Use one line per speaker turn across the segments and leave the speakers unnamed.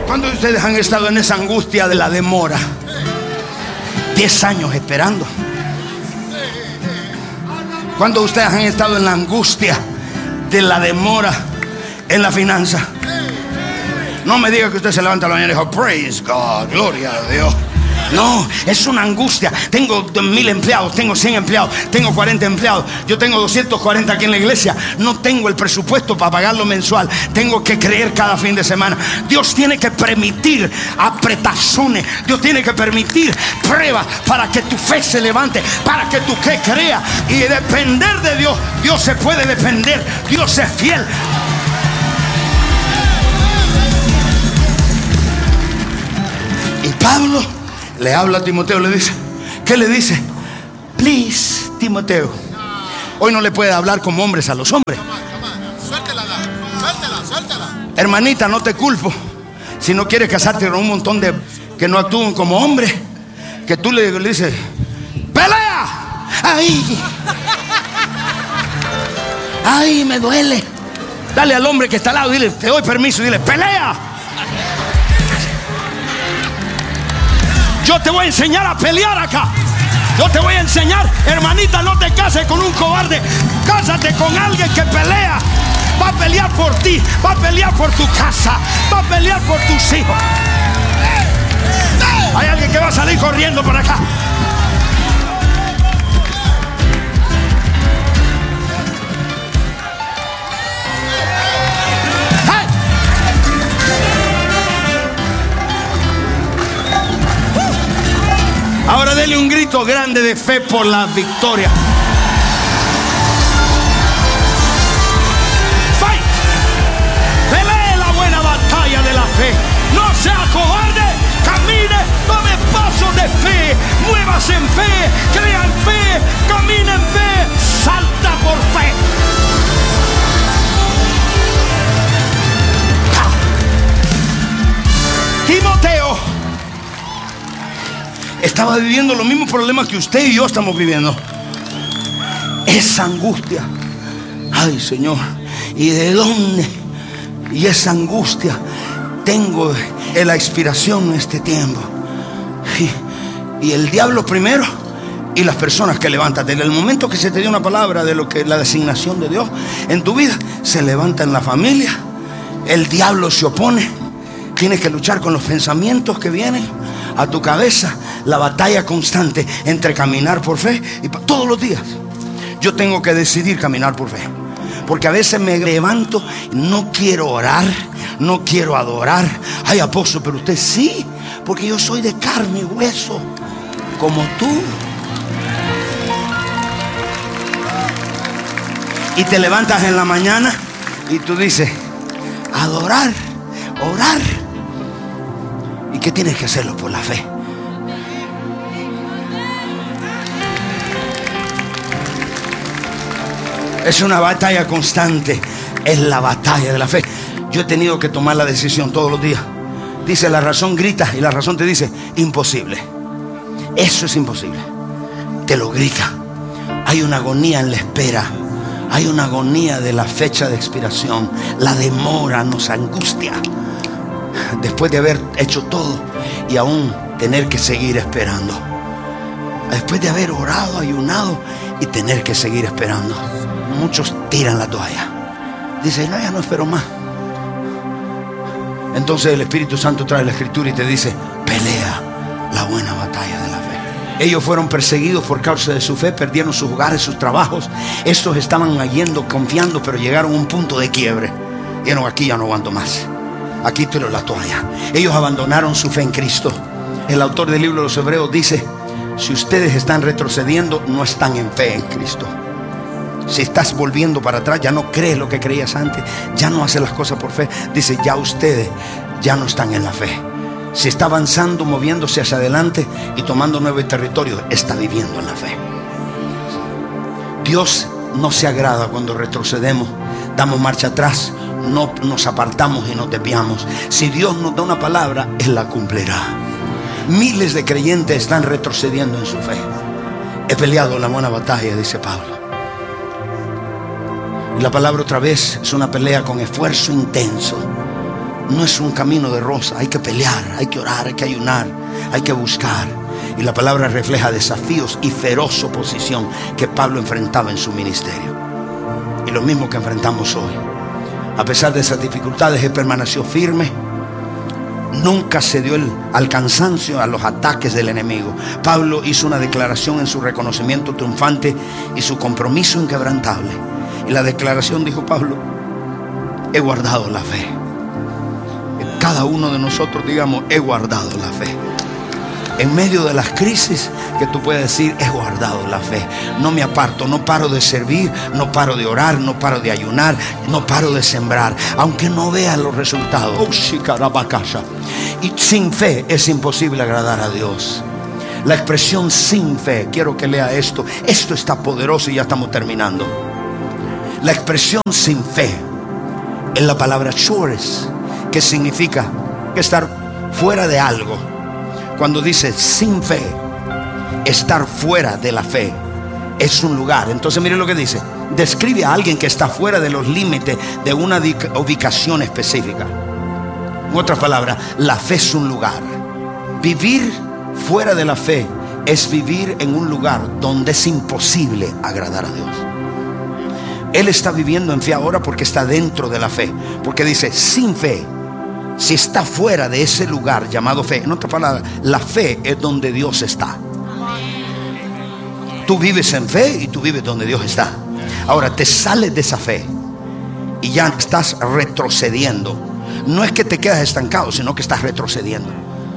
¿Cuántos de ustedes han estado en esa angustia de la demora? 10 años esperando. ¿Cuántos de ustedes han estado en la angustia de la demora en la finanza? No me diga que usted se levanta la mañana y dijo praise God, gloria a Dios. No, es una angustia. Tengo 1000 empleados, tengo 100 empleados, tengo 40 empleados. Yo tengo 240 aquí en la iglesia. No tengo el presupuesto para pagarlo mensual. Tengo que creer cada fin de semana. Dios tiene que permitir apretazones. Dios tiene que permitir pruebas para que tu fe se levante, para que tu fe crea. Y depender de Dios. Dios se puede depender. Dios es fiel. Y Pablo le habla a Timoteo, le dice, ¿qué le dice? Please, Timoteo. Hoy no le puede hablar como hombres a los hombres.
Suéltela.
Hermanita, no te culpo. Si no quieres casarte con un montón de que no actúan como hombres, que tú le dices, ¡pelea! ¡Ay, me duele! Dale al hombre que está al lado, dile, te doy permiso, dile, ¡pelea! Yo te voy a enseñar a pelear acá. Yo te voy a enseñar, hermanita, no te cases con un cobarde. Cásate con alguien que pelea. Va a pelear por ti, va a pelear por tu casa, va a pelear por tus hijos. Hay alguien que va a salir corriendo por acá. Ahora dele un grito grande de fe por la victoria. Fight. Pelee la buena batalla de la fe. No sea cobarde. Camine, tome pasos de fe. Muévase en fe. Crea en fe. Camine en fe. Salta por fe. Timoteo estaba viviendo los mismos problemas que usted y yo estamos viviendo. Esa angustia. Ay, Señor, ¿y de dónde? Y esa angustia tengo en la inspiración en este tiempo. Y el diablo primero y las personas que levantan. Desde el momento que se te dio una palabra de lo que la designación de Dios en tu vida, se levanta en la familia. El diablo se opone. Tienes que luchar con los pensamientos que vienen a tu cabeza. La batalla constante entre caminar por fe y todos los días yo tengo que decidir caminar por fe, porque a veces me levanto, no quiero orar, no quiero adorar. Ay, apóstol, pero usted sí, porque yo soy de carne y hueso como tú. Y te levantas en la mañana y tú dices, adorar, orar. ¿Y qué tienes que hacerlo? Por la fe. Es una batalla constante. Es la batalla de la fe. Yo he tenido que tomar la decisión todos los días. Dice, la razón grita y la razón te dice, imposible. Eso es imposible. Te lo grita. Hay una agonía en la espera. Hay una agonía de la fecha de expiración. La demora nos angustia. Después de haber hecho todo y aún tener que seguir esperando. Después de haber orado, ayunado y tener que seguir esperando. Muchos tiran la toalla. Dicen, no, ya no espero más. Entonces el Espíritu Santo trae la Escritura y te dice, pelea la buena batalla de la fe. Ellos fueron perseguidos por causa de su fe, perdieron sus hogares, sus trabajos. Estos estaban yendo, confiando, pero llegaron a un punto de quiebre. Dijeron, aquí ya no aguanto más. Aquí tiro la toalla. Ellos abandonaron su fe en Cristo. El autor del libro de los Hebreos dice, si ustedes están retrocediendo, no están en fe en Cristo. Si estás volviendo para atrás, ya no crees lo que creías antes, ya no haces las cosas por fe, dice, ya ustedes ya no están en la fe. Si está avanzando, moviéndose hacia adelante y tomando nuevos territorios, está viviendo en la fe. Dios no se agrada cuando retrocedemos, damos marcha atrás, no nos apartamos y nos desviamos. Si Dios nos da una palabra, Él la cumplirá. Miles de creyentes están retrocediendo en su fe. He peleado la buena batalla, dice Pablo. Y la palabra otra vez es una pelea con esfuerzo intenso. no es un camino de rosa. Hay que pelear, hay que orar, hay que ayunar, hay que buscar. Y la palabra refleja desafíos y feroz oposición que Pablo enfrentaba en su ministerio. Y lo mismo que enfrentamos hoy. A pesar de esas dificultades, él permaneció firme. Nunca cedió al cansancio, a los ataques del enemigo. Pablo hizo una declaración en su reconocimiento triunfante y su compromiso inquebrantable. Y la declaración, dijo Pablo: he guardado la fe. Cada uno de nosotros digamos: he guardado la fe. En medio de las crisis, que tú puedes decir: he guardado la fe. No me aparto, no paro de servir, no paro de orar, no paro de ayunar, no paro de sembrar, aunque no vea los resultados. Y sin fe es imposible agradar a Dios. La expresión sin fe, quiero que lea esto. Esto está poderoso y ya estamos terminando. La expresión sin fe es la palabra shores, que significa estar fuera de algo. Cuando dice sin fe, estar fuera de la fe, es un lugar. Entonces mire lo que dice: describe a alguien que está fuera de los límites de una ubicación específica. En otras palabras, la fe es un lugar. Vivir fuera de la fe es vivir en un lugar donde es imposible agradar a Dios. Él está viviendo en fe ahora porque está dentro de la fe. Porque dice sin fe. Si está fuera de ese lugar llamado fe, en otras palabras, la fe es donde Dios está. Tú vives en fe y tú vives donde Dios está. Ahora te sales de esa fe y ya estás retrocediendo. No es que te quedas estancado, sino que estás retrocediendo.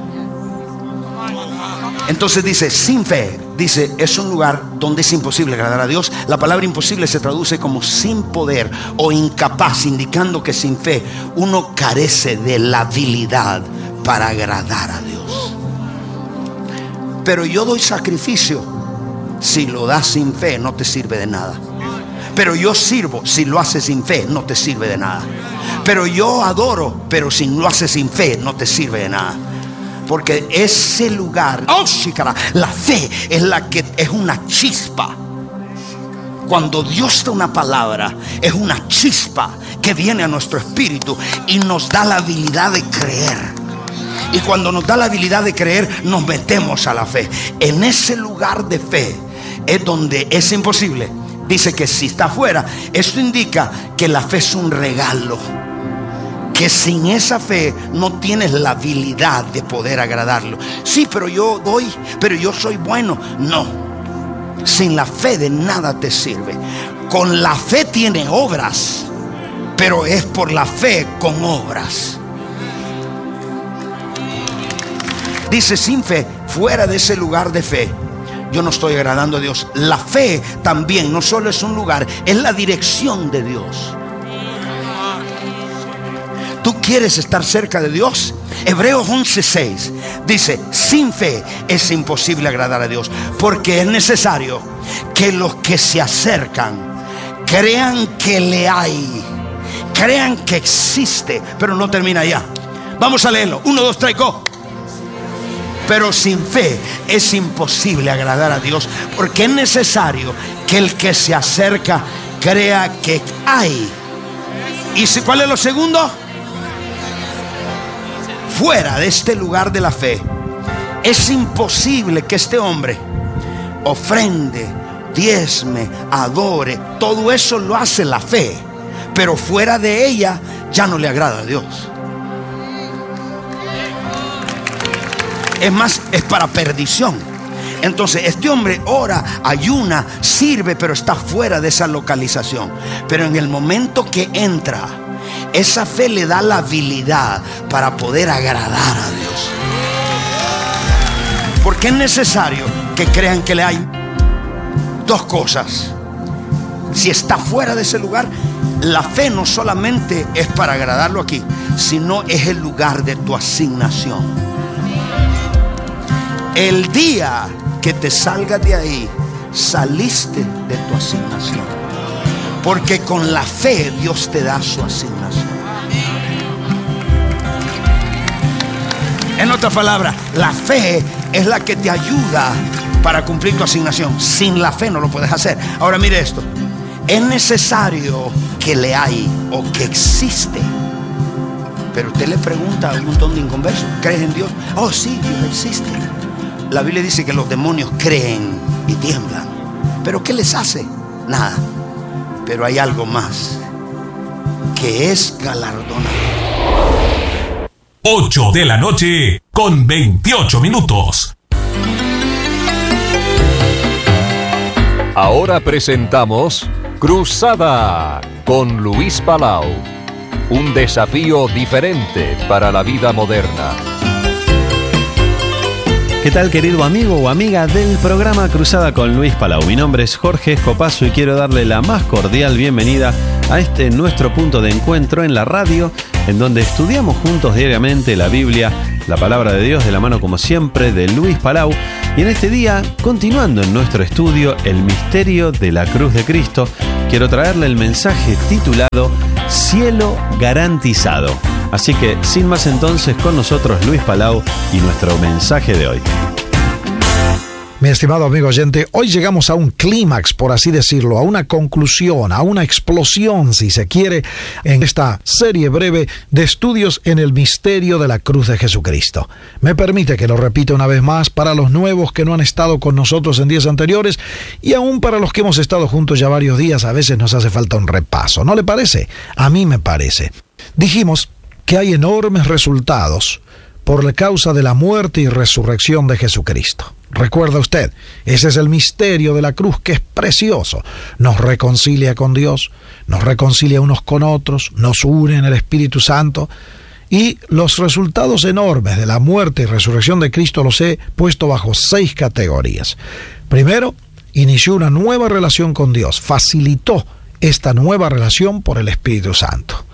Entonces dice sin fe, dice es un lugar donde es imposible agradar a Dios. La palabra imposible se traduce como sin poder o incapaz, indicando que sin fe uno carece de la habilidad para agradar a Dios. Pero yo doy sacrificio. Si lo das sin fe, no te sirve de nada. Pero yo sirvo. Si lo haces sin fe, no te sirve de nada. Pero yo adoro. Pero si lo haces sin fe, no te sirve de nada. Porque ese lugar, la fe es la que es una chispa. Cuando Dios da una palabra, es una chispa que viene a nuestro espíritu y nos da la habilidad de creer. Y cuando nos da la habilidad de creer, nos metemos a la fe. En ese lugar de fe es donde es imposible. Dice que si está afuera, esto indica que la fe es un regalo. Que sin esa fe no tienes la habilidad de poder agradarlo. Sí, pero yo doy, pero yo soy bueno. No, sin la fe de nada te sirve. Con la fe tiene obras, pero es por la fe con obras. Dice sin fe, fuera de ese lugar de fe, yo no estoy agradando a Dios. La fe también no solo es un lugar, es la dirección de Dios. ¿Tú quieres estar cerca de Dios? Hebreos 11:6 dice: sin fe es imposible agradar a Dios, porque es necesario que los que se acercan crean que le hay, crean que existe. Pero no termina allá. Vamos a leerlo. 1, 2, 3, go. Pero sin fe es imposible agradar a Dios, porque es necesario que el que se acerca crea que hay. ¿Y cuál es lo segundo? Fuera de este lugar de la fe, es imposible que este hombre ofrende, diezme, adore. Todo eso lo hace la fe, pero fuera de ella ya no le agrada a Dios. Es más, es para perdición. Entonces este hombre ora, ayuna, sirve, pero está fuera de esa localización. Pero en el momento que entra, esa fe le da la habilidad para poder agradar a Dios. Porque es necesario que crean que le hay dos cosas. Si está fuera de ese lugar, la fe no solamente es para agradarlo aquí, sino es el lugar de tu asignación. El día que te salgas de ahí, saliste de tu asignación. Porque con la fe Dios te da su asignación. En otras palabras, la fe es la que te ayuda para cumplir tu asignación. Sin la fe no lo puedes hacer. Ahora mire esto. Es necesario que le hay o que existe. Pero usted le pregunta a un montón de inconversos, ¿crees en Dios? Oh, sí, Dios existe. La Biblia dice que los demonios creen y tiemblan. ¿Pero qué les hace? Nada. Pero hay algo más, que es galardonado.
8 de la noche con 28 minutos.
Ahora presentamos Cruzada con Luis Palau. Un desafío diferente para la vida moderna.
¿Qué tal, querido amigo o amiga del programa Cruzada con Luis Palau? Mi nombre es Jorge Escopazo y quiero darle la más cordial bienvenida a este nuestro punto de encuentro en la radio, en donde estudiamos juntos diariamente la Biblia, la palabra de Dios, de la mano como siempre de Luis Palau. Y en este día, continuando en nuestro estudio El misterio de la cruz de Cristo, quiero traerle el mensaje titulado Cielo garantizado. Así que, sin más entonces, con nosotros Luis Palau y nuestro mensaje de hoy.
Mi estimado amigo oyente, hoy llegamos a un clímax, por así decirlo, a una conclusión, a una explosión, si se quiere, en esta serie breve de estudios en el misterio de la cruz de Jesucristo. Me permite que lo repita una vez más para los nuevos que no han estado con nosotros en días anteriores y aún para los que hemos estado juntos ya varios días. A veces nos hace falta un repaso, ¿no le parece? A mí me parece. Dijimos que hay enormes resultados por la causa de la muerte y resurrección de Jesucristo. Recuerda usted, ese es el misterio de la cruz, que es precioso. Nos reconcilia con Dios, nos reconcilia unos con otros, nos une en el Espíritu Santo. Y los resultados enormes de la muerte y resurrección de Cristo los he puesto bajo 6 categorías. Primero, inició una nueva relación con Dios, facilitó esta nueva relación por el Espíritu Santo.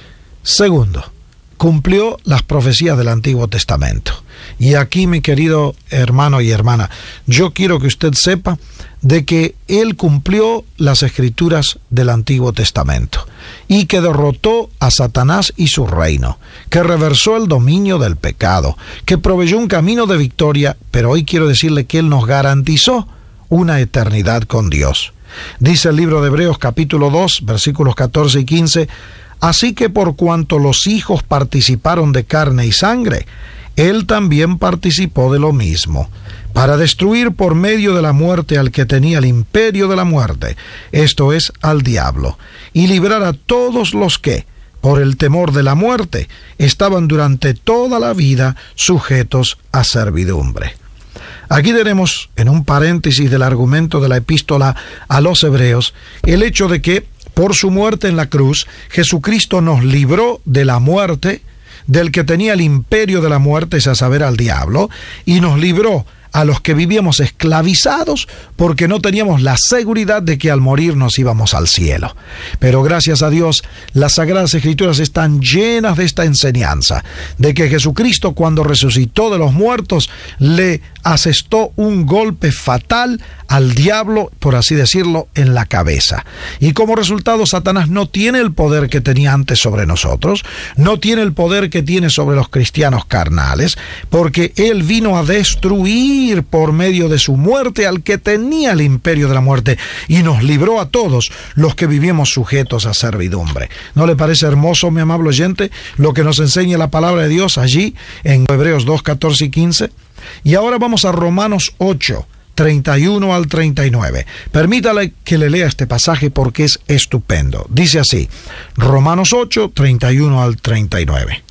Segundo, cumplió las profecías del Antiguo Testamento. Y aquí, mi querido hermano y hermana, yo quiero que usted sepa de que Él cumplió las Escrituras del Antiguo Testamento y que derrotó a Satanás y su reino, que reversó el dominio del pecado, que proveyó un camino de victoria, pero hoy quiero decirle que Él nos garantizó una eternidad con Dios. Dice el libro de Hebreos capítulo 2, versículos 14 y 15, así que por cuanto los hijos participaron de carne y sangre, Él también participó de lo mismo, para destruir por medio de la muerte al que tenía el imperio de la muerte, esto es, al diablo, y librar a todos los que, por el temor de la muerte, estaban durante toda la vida sujetos a servidumbre. Aquí tenemos, en un paréntesis del argumento de la epístola a los Hebreos, el hecho de que, por su muerte en la cruz, Jesucristo nos libró de la muerte, del que tenía el imperio de la muerte, es a saber, al diablo, y nos libró a los que vivíamos esclavizados porque no teníamos la seguridad de que al morir nos íbamos al cielo. Pero gracias a Dios, las Sagradas Escrituras están llenas de esta enseñanza, de que Jesucristo, cuando resucitó de los muertos, le asestó un golpe fatal al diablo, por así decirlo, en la cabeza. Y como resultado, Satanás no tiene el poder que tenía antes sobre nosotros, no tiene el poder que tiene sobre los cristianos carnales, porque Él vino a destruir por medio de su muerte al que tenía el imperio de la muerte y nos libró a todos los que vivimos sujetos a servidumbre. ¿No le parece hermoso, mi amable oyente, lo que nos enseña la palabra de Dios allí en Hebreos 2, 14 y 15? Y ahora vamos a Romanos 8, 31 al 39. Permítale que le lea este pasaje porque es estupendo. Dice así, Romanos 8, 31 al 39.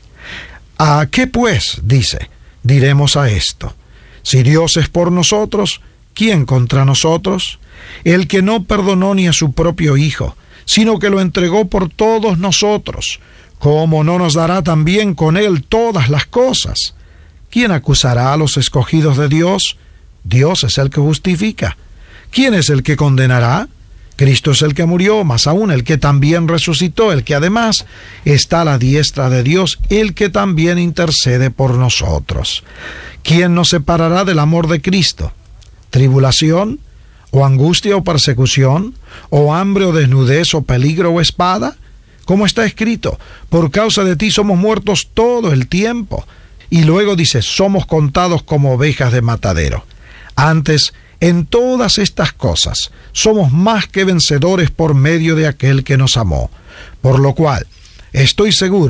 ¿A qué pues, dice, diremos a esto? Si Dios es por nosotros, ¿quién contra nosotros? El que no perdonó ni a su propio Hijo, sino que lo entregó por todos nosotros, ¿cómo no nos dará también con Él todas las cosas? ¿Quién acusará a los escogidos de Dios? Dios es el que justifica. ¿Quién es el que condenará? Cristo es el que murió, más aún el que también resucitó, el que además está a la diestra de Dios, el que también intercede por nosotros. ¿Quién nos separará del amor de Cristo? ¿Tribulación, o angustia, o persecución, o hambre, o desnudez, o peligro, o espada? Como está escrito, por causa de ti somos muertos todo el tiempo. Y luego dice, somos contados como ovejas de matadero. Antes, en todas estas cosas, somos más que vencedores por medio de aquel que nos amó. Por lo cual, estoy seguro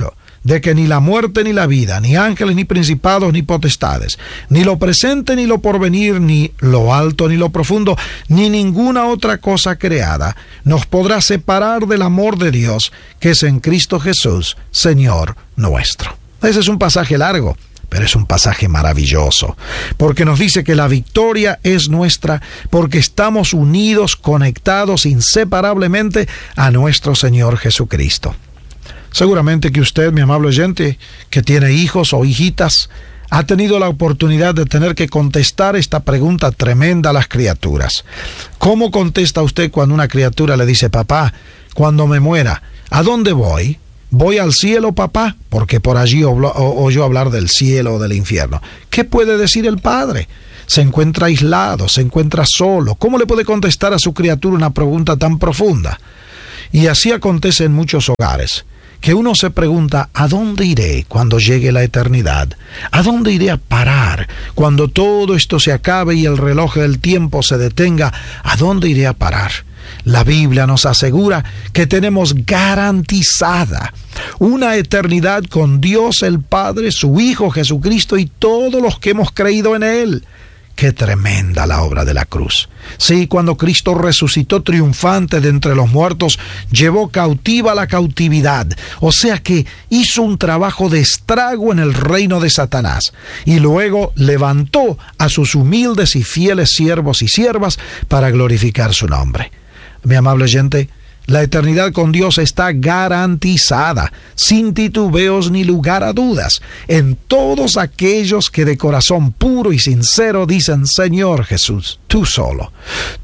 de que ni la muerte ni la vida, ni ángeles ni principados ni potestades, ni lo presente ni lo porvenir, ni lo alto ni lo profundo, ni ninguna otra cosa creada nos podrá separar del amor de Dios que es en Cristo Jesús, Señor nuestro. Ese es un pasaje largo, pero es un pasaje maravilloso, porque nos dice que la victoria es nuestra, porque estamos unidos, conectados inseparablemente a nuestro Señor Jesucristo. Seguramente que usted, mi amable oyente, que tiene hijos o hijitas, ha tenido la oportunidad de tener que contestar esta pregunta tremenda a las criaturas. ¿Cómo contesta usted cuando una criatura le dice: papá, cuando me muera, ¿a dónde voy? ¿Voy al cielo, papá? Porque por allí oyó hablar del cielo o del infierno. ¿Qué puede decir el padre? Se encuentra aislado, se encuentra solo. ¿Cómo le puede contestar a su criatura una pregunta tan profunda? Y así acontece en muchos hogares, que uno se pregunta: ¿a dónde iré cuando llegue la eternidad? ¿A dónde iré a parar cuando todo esto se acabe y el reloj del tiempo se detenga? ¿A dónde iré a parar? La Biblia nos asegura que tenemos garantizada una eternidad con Dios el Padre, su Hijo Jesucristo y todos los que hemos creído en Él. ¡Qué tremenda la obra de la cruz! Sí, cuando Cristo resucitó triunfante de entre los muertos, llevó cautiva la cautividad, o sea que hizo un trabajo de estrago en el reino de Satanás, y luego levantó a sus humildes y fieles siervos y siervas para glorificar su nombre. Mi amable oyente, la eternidad con Dios está garantizada, sin titubeos ni lugar a dudas, en todos aquellos que de corazón puro y sincero dicen: Señor Jesús, tú solo,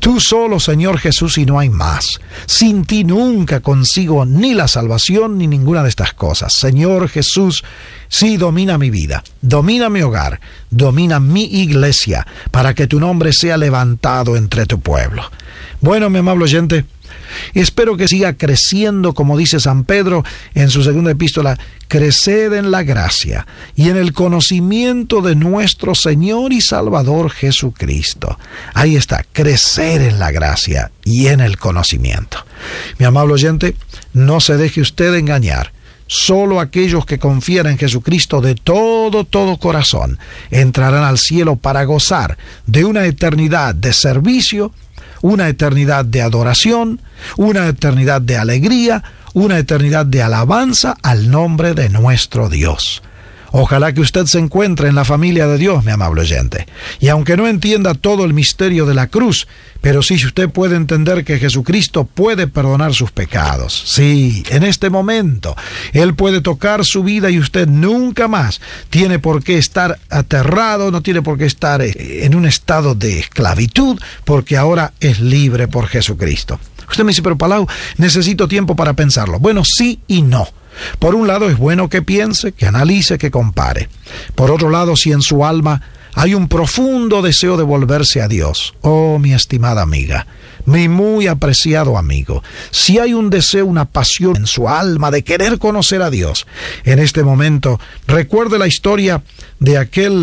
Señor Jesús, y no hay más. Sin ti nunca consigo ni la salvación ni ninguna de estas cosas. Señor Jesús, sí, domina mi vida, domina mi hogar, domina mi iglesia, para que tu nombre sea levantado entre tu pueblo. Bueno, mi amable oyente, espero que siga creciendo, como dice San Pedro en su segunda epístola: creced en la gracia y en el conocimiento de nuestro Señor y Salvador Jesucristo. Ahí está, crecer en la gracia y en el conocimiento. Mi amable oyente, no se deje usted engañar. Solo aquellos que confían en Jesucristo de todo corazón entrarán al cielo para gozar de una eternidad de servicio, una eternidad de adoración, una eternidad de alegría, una eternidad de alabanza al nombre de nuestro Dios. Ojalá que usted se encuentre en la familia de Dios, mi amable oyente. Y aunque no entienda todo el misterio de la cruz, pero sí usted puede entender que Jesucristo puede perdonar sus pecados. Sí, en este momento Él puede tocar su vida y usted nunca más tiene por qué estar aterrado, no tiene por qué estar en un estado de esclavitud, porque ahora es libre por Jesucristo. Usted me dice: pero Palau, necesito tiempo para pensarlo. Bueno, sí y no. Por un lado, es bueno que piense, que analice, que compare. Por otro lado, si en su alma hay un profundo deseo de volverse a Dios, oh, mi estimada amiga, mi muy apreciado amigo, si hay un deseo, una pasión en su alma de querer conocer a Dios, en este momento, recuerde la historia de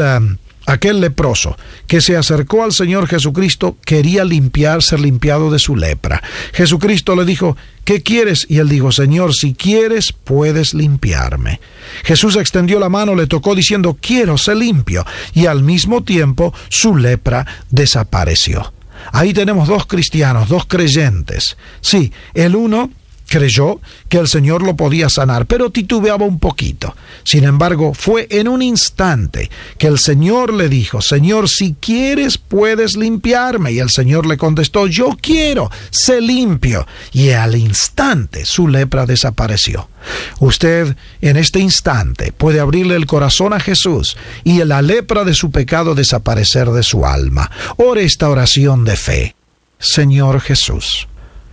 aquel leproso que se acercó al Señor Jesucristo, quería ser limpiado de su lepra. Jesucristo le dijo: ¿qué quieres? Y él dijo: Señor, si quieres, puedes limpiarme. Jesús extendió la mano, le tocó diciendo: quiero, sé limpio. Y al mismo tiempo su lepra desapareció. Ahí tenemos dos cristianos, dos creyentes. Sí, el uno creyó que el Señor lo podía sanar, pero titubeaba un poquito. Sin embargo, fue en un instante que el Señor le dijo: Señor, si quieres, puedes limpiarme. Y el Señor le contestó: yo quiero, sé limpio. Y al instante su lepra desapareció. Usted en este instante puede abrirle el corazón a Jesús y la lepra de su pecado desaparecer de su alma. Ore esta oración de fe: Señor Jesús,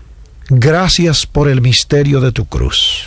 gracias por el misterio de tu cruz.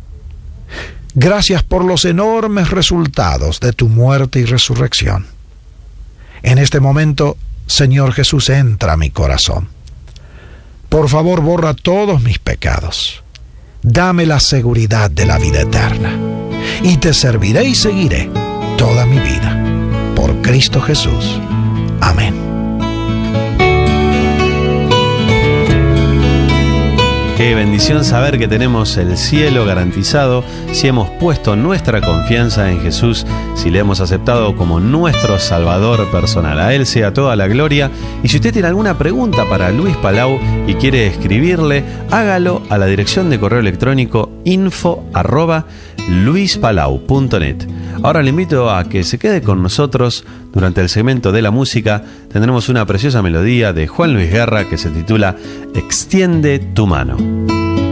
Gracias por los enormes resultados de tu muerte y resurrección. En este momento, Señor Jesús, entra a mi corazón. Por favor, borra todos mis pecados. Dame la seguridad de la vida eterna. Y te serviré y seguiré toda mi vida. Por Cristo Jesús. Amén.
Qué bendición saber que tenemos el cielo garantizado si hemos puesto nuestra confianza en Jesús, si le hemos aceptado como nuestro Salvador personal. A Él sea toda la gloria. Y si usted tiene alguna pregunta para Luis Palau y quiere escribirle, hágalo a la dirección de correo electrónico info@luispalau.net. Ahora le invito a que se quede con nosotros. Durante el segmento de la música tendremos una preciosa melodía de Juan Luis Guerra que se titula Extiende tu mano.